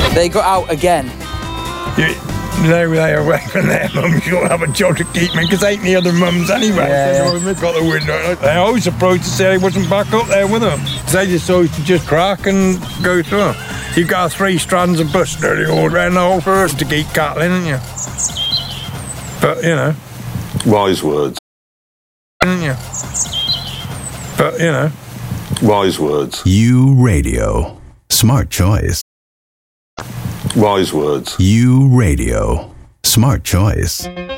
They got out again. They were away from their mums. You don't have a job to keep me because ain't the other mums anyway. They've got the window. They always approached to say he wasn't back up there with them. They just always just crack and go through. You've got 3 strands of bush nearly all around the whole forest to keep cattle in, haven't you? But, you know. Wise words. Haven't you? But, you know. Wise words. U Radio. Smart choice. Wise words. U Radio. Smart choice.